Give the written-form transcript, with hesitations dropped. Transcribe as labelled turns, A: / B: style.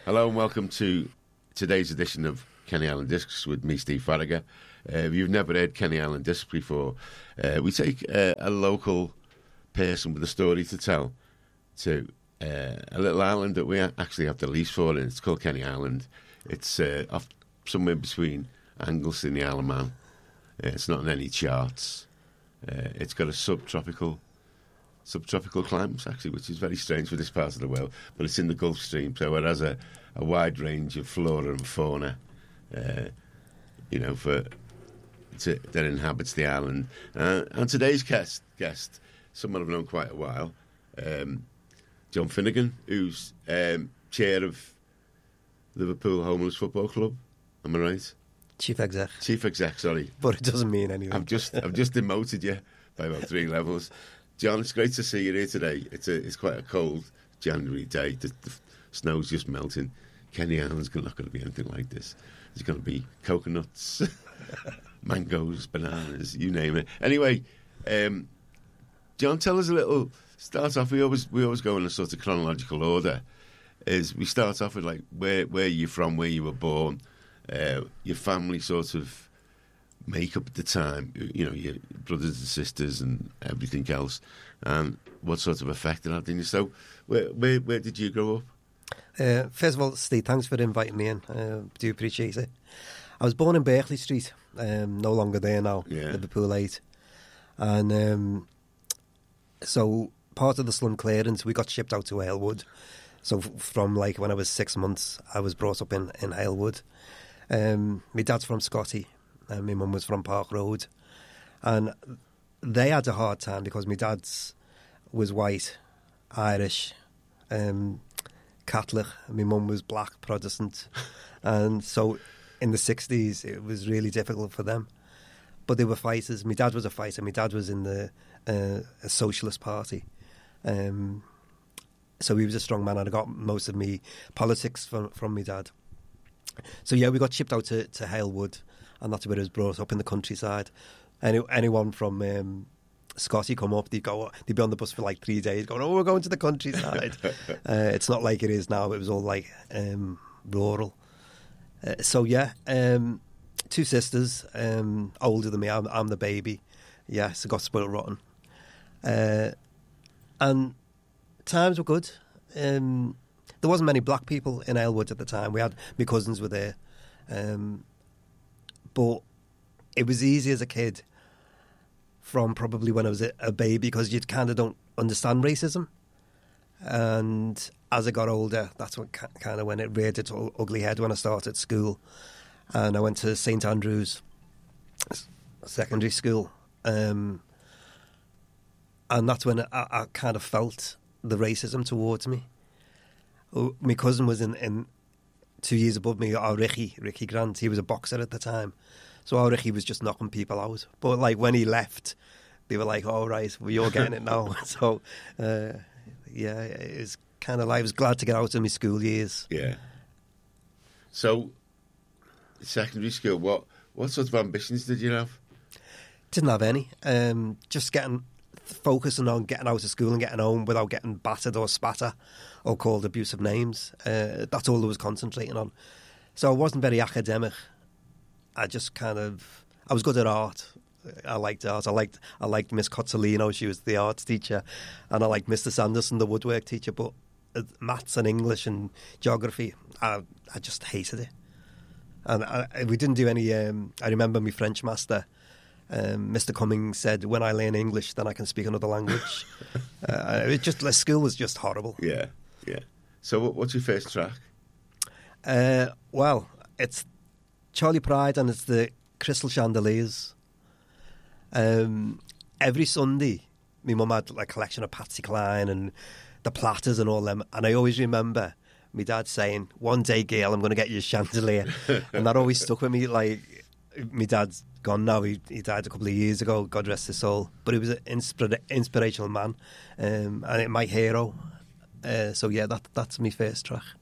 A: Hello and welcome to today's edition of Kenny Island Discs with me, Steve Farragher. If you've never heard Kenny Island Discs before, we take a local person with a story to tell to a little island that we actually have the lease for, and it's called Kenny Island. It's off somewhere between Anglesey and the Isle of Man. It's not in any charts. It's got a subtropical climate, actually, which is very strange for this part of the world, but it's in the Gulf Stream, so it has a wide range of flora and fauna, that inhabits the island. And today's guest, someone I've known quite a while, John Finnegan, who's chair of Liverpool Homeless Football Club. Am I right?
B: Chief exec,
A: sorry.
B: But it doesn't mean anything.
A: I've just demoted you by about 3 levels. John, it's great to see you here today. It's quite a cold January day. The snow's just melting. Kenny Island's not going to be anything like this. There's going to be coconuts, mangoes, bananas, you name it. Anyway, John, tell us a little. Start off. We always go in a sort of chronological order. Is we start off with like where you're from, where you were born, your family sort of makeup at the time, your brothers and sisters and everything else, and what sort of effect it had on you. So, where did you grow up?
B: First of all, Steve, thanks for inviting me in. Do appreciate it. I was born in Berkeley Street, no longer there now, Liverpool 8. And so part of the slum clearance, we got shipped out to Halewood. So from like when I was 6 months, I was brought up in Halewood. My dad's from Scotty, and my mum was from Park Road. And they had a hard time because my dad was white, Irish, Catholic, and my mum was black, Protestant. And so in the 60s, it was really difficult for them. But they were fighters. My dad was a fighter. My dad was in the a Socialist Party. So he was a strong man, and I got most of me politics from my dad. So yeah, we got shipped out to Halewood, and that's where I was brought up in the countryside. Anyone from Scotty come up, they'd be on the bus for like 3 days going, we're going to the countryside. It's not like it is now. It was all like rural. So yeah, 2 sisters, older than me. I'm the baby. Yes, I got spoiled rotten. And times were good. There wasn't many black people in Halewood at the time. My cousins were there. But it was easy as a kid from probably when I was a baby, because you kind of don't understand racism. And as I got older, that's what kind of when it reared its ugly head when I started school. And I went to St Andrews Secondary School. And that's when I kind of felt the racism towards me. My cousin was in 2 years above me, Ricky Grant. He was a boxer at the time. So Ricky was just knocking people out. But like when he left, they were like, "Oh right, well, you're getting it now." So it was kind of like I was glad to get out of my school years. Yeah.
A: So secondary school, what sort of ambitions did you have?
B: Didn't have any. Just focusing on getting out of school and getting home without getting battered or spatter or called abusive names. That's all I was concentrating on. So I wasn't very academic. I was good at art. I liked art. I liked Miss Cozzolino. She was the arts teacher, and I liked Mr. Sanderson, the woodwork teacher. But maths and English and geography, I just hated it. And we didn't do any. I remember my French master, Mr. Cummings, said, "When I learn English, then I can speak another language." School was just horrible.
A: Yeah. So what's your first track?
B: Well, it's Charlie Pride, and it's the Crystal Chandeliers. Every Sunday, my mum had like a collection of Patsy Cline and the Platters and all them, and I always remember my dad saying, "One day, girl, I'm going to get you a chandelier." And that always stuck with me. Like, my dad's gone now. He died a couple of years ago, God rest his soul. But he was an inspirational man, and my hero. So yeah, that's my first track.